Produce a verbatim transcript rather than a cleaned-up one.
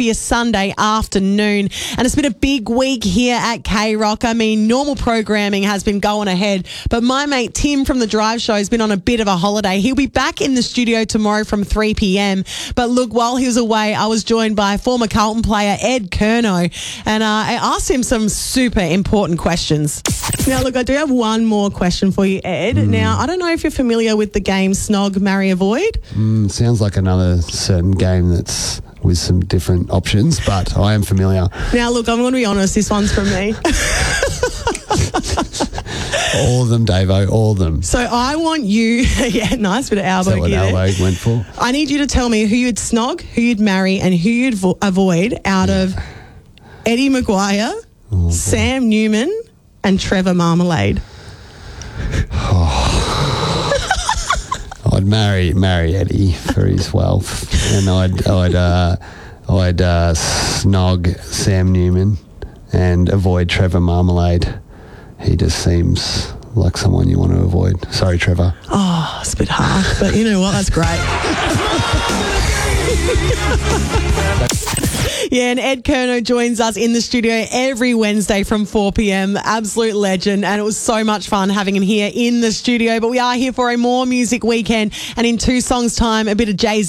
for your Sunday afternoon. And it's been a big week here at K-Rock. I mean, normal programming has been going ahead, but my mate Tim from The Drive Show has been on a bit of a holiday. He'll be back in the studio tomorrow from three p.m. But look, while he was away, I was joined by former Carlton player Ed Curnow, and uh, I asked him some super important questions. Now, look, I do have one more question for you, Ed. Mm. Now, I don't know if you're familiar with the game Snog, Marry, Avoid. Mm, sounds like another certain game that's with some different options, but I am familiar. Now, look, I'm going to be honest, this one's from me. All of them, Davo, all of them. So I want you, yeah, nice bit of elbow. Is that what elbow went for? I need you to tell me who you'd snog, who you'd marry, and who you'd vo- avoid out yeah. of Eddie Maguire, oh, Sam Newman, and Trevor Marmalade. Oh. I'd marry marry Eddie for his wealth, and I'd I'd uh, I'd uh, snog Sam Newman and avoid Trevor Marmalade. He just seems like someone you want to avoid. Sorry, Trevor. Oh, it's a bit hard, but you know what? That's great. Yeah, and Ed Curnow joins us in the studio every Wednesday from four p.m. Absolute legend, and it was so much fun having him here in the studio. But we are here for a more music weekend, and in two songs' time, a bit of Jay-Z.